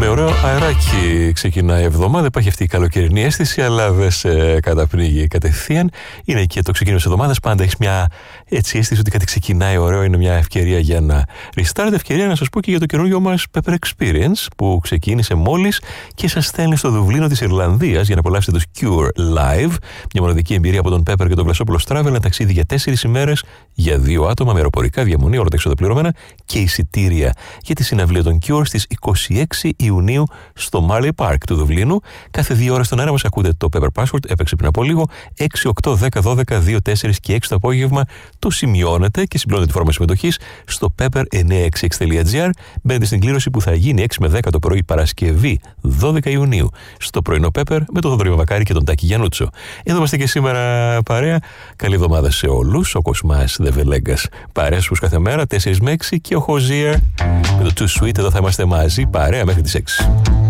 Με ωραίο αεράκι ξεκινάει η εβδομάδα. Υπάρχει αυτή η καλοκαιρινή αίσθηση, αλλά δεν σε καταπνίγει κατευθείαν. Είναι και το ξεκίνημα της εβδομάδας. Πάντα έχει μια έτσι αίσθηση ότι κάτι ξεκινάει ωραίο. Είναι μια ευκαιρία για να restart. Ευκαιρία να σας πω και για το καινούργιο μας Pepper Experience που ξεκίνησε μόλις και σας στέλνει στο Δουβλίνο της Ιρλανδίας για να απολαύσετε το Cure Live. Μια μοναδική εμπειρία από τον Pepper και τον Βλασόπουλος Travel. Ένα ταξίδι για 4 ημέρες για 2 άτομα με αεροπορικά, διαμονή, όλα τα έξοδα πληρωμένα και εισιτήρια για τη συναυλία των Cure στις 26 Ιουνίου στο Marley Park του Δουβλίνου. Κάθε 2 ώρες στον αέρα μας ακούτε το Pepper Password. Έπαιξε πριν από λίγο. 6, 8, 10, 12, 2, 4 και 6 το απόγευμα. Το σημειώνετε και συμπληρώνετε τη φόρμα συμμετοχής στο pepper966.gr. Μπαίνετε στην κλήρωση που θα γίνει 6 με 10 το πρωί Παρασκευή 12 Ιουνίου στο πρωινό Pepper με τον Θοδωρή Βακάρη και τον Τάκη Γιαννούτσο. Εδώ είμαστε και σήμερα παρέα. Καλή εβδομάδα σε όλους. Ο Κοσμάς Δεβελέγκας παρέα στους κάθε μέρα 4 με 6 και ο Χοζίερ με το Too Sweet. Εδώ θα είμαστε μαζί παρέα μέχρι τις 6.